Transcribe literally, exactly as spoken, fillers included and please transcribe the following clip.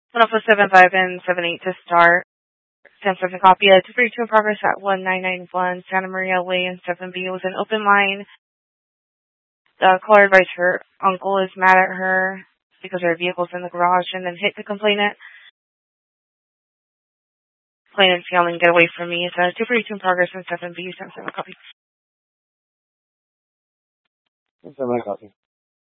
one oh four seven five and seven eight to start. San Francisco copy. Uh, two forty-two in progress at one nine nine one Santa Maria Way in seven B. It was an open line. The caller advised her uncle is mad at her because her vehicle's in the garage and then hit the complainant. Complainant's yelling, "Get away from me." It's a two forty-two in progress in seven B. San Francisco copy. seven copy.